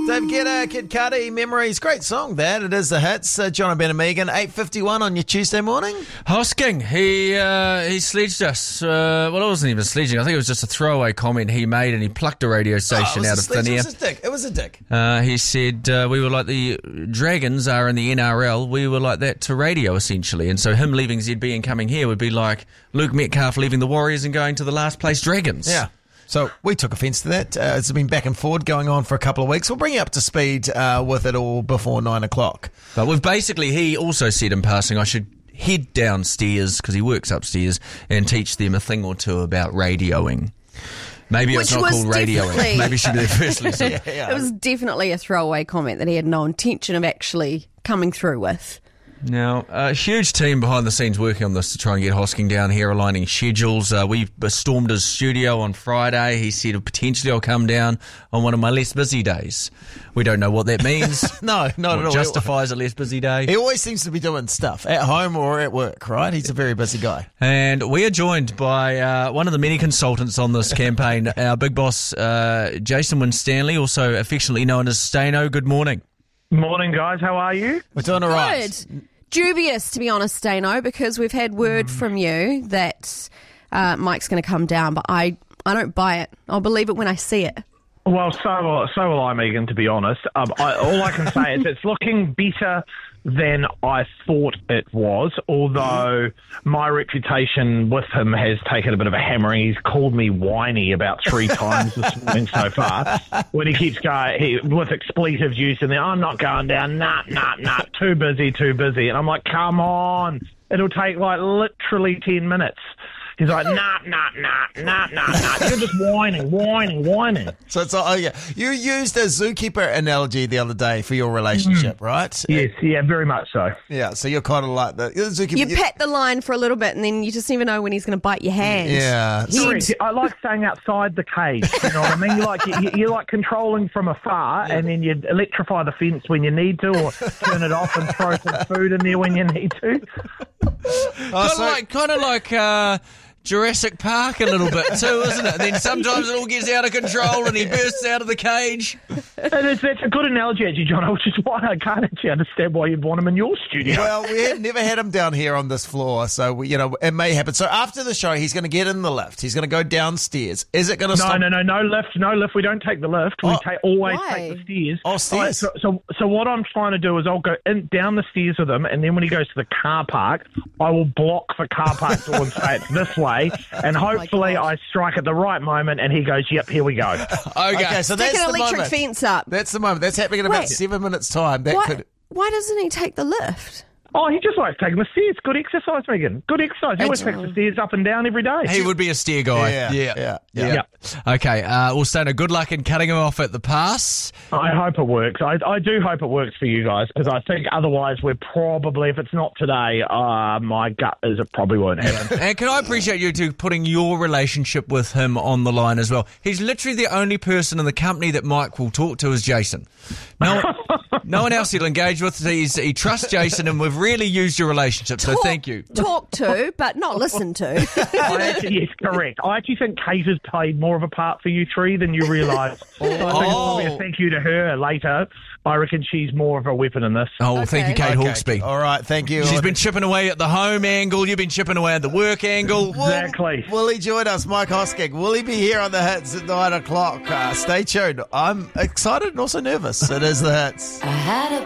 Dave Guetta, Kid Cudi, Memories. Great song, that. It is the hits. John and Ben and Megan, 8:51 on your Tuesday morning. Hosking, he sledged us. Well, it wasn't even sledging. I think it was just a throwaway comment he made, and he plucked a radio station out of thin air. It was a dick. He said we were like the Dragons are in the NRL. We were like that to radio, essentially. And so him leaving ZB and coming here would be like Luke Metcalf leaving the Warriors and going to the last place Dragons. Yeah. So we took offence to that. It's been back and forward going on for a couple of weeks. We'll bring you up to speed with it all before 9 o'clock. But he also said in passing I should head downstairs, because he works upstairs, and teach them a thing or two about radioing. Maybe it's not called radioing. Maybe it should be firstly said. It was definitely a throwaway comment that he had no intention of actually coming through with. Now, a huge team behind the scenes working on this to try and get Hosking down here, aligning schedules. We stormed his studio on Friday. He said potentially I'll come down on one of my less busy days. We don't know what that means. No, not at all. Justifies a less busy day. He always seems to be doing stuff at home or at work, right? He's a very busy guy. And we are joined by one of the many consultants on this campaign, our big boss, Jason Winstanley, also affectionately known as Staino. Good morning. Morning, guys. How are you? We're doing all right. Good. Dubious, to be honest, Staino, because we've had word from you that Mike's going to come down, but I don't buy it. I'll believe it when I see it. Well, so will I, Megan, to be honest. All I can say is it's looking better than I thought it was, although my reputation with him has taken a bit of a hammering. He's called me whiny about 3 times this morning so far, when he keeps going with expletive use and I'm not going down, nah, too busy. And I'm like, come on, it'll take like literally 10 minutes. He's like, nah. You're just whining. So it's you used a zookeeper analogy the other day for your relationship, right? Yes, yeah, very much so. Yeah, so you're kind of like the zookeeper. You pat the line for a little bit and then you just never know when he's going to bite your hand. Yeah. Correct. I like staying outside the cage, you know what I mean? You like controlling from afar, and then you electrify the fence when you need to, or turn it off and throw some food in there when you need to. Kind of like Jurassic Park a little bit too, isn't it? And then sometimes it all gets out of control and he bursts out of the cage. That's a good analogy, actually, John, which is why I can't actually understand why you'd want him in your studio. Well, we had never had him down here on this floor, so it may happen. So after the show, he's going to get in the lift. He's going to go downstairs. Is it going to stop? No lift. We don't take the lift. We always take the stairs. Oh, stairs. So what I'm trying to do is I'll go down the stairs with him, and then when he goes to the car park, I will block the car park door and say it's this way. And hopefully I strike at the right moment and he goes, yep, here we go. Okay, so that's an the electric moment. fence up. That's the moment. That's happening in about 7 minutes' time. Why doesn't he take the lift? Oh, he just likes taking the stairs. Good exercise, Megan. Good exercise. He always takes the stairs up and down every day. He would be a stair guy. Yeah. Okay, well, Stano, good luck in cutting him off at the pass. I hope it works. I do hope it works for you guys, because I think otherwise we're probably, if it's not today, my gut is it probably won't happen. And can I appreciate you two putting your relationship with him on the line as well? He's literally the only person in the company that Mike will talk to is Jason. No one else he'll engage with. He trusts Jason, and we've really used your relationship, so thank you. Talk to, but not listen to. Yes, correct. I actually think Kate has played more of a part for you three than you realise. I think it's probably a thank you to her later. I reckon she's more of a weapon in this. Oh, well, thank you, Kate Hawkesby. All right, thank you. She's been chipping away at the home angle. You've been chipping away at the work angle. Exactly. Will he join us, Mike Hosking? Will he be here on the Hits at 9 o'clock? Stay tuned. I'm excited and also nervous. It is the Hits. I had a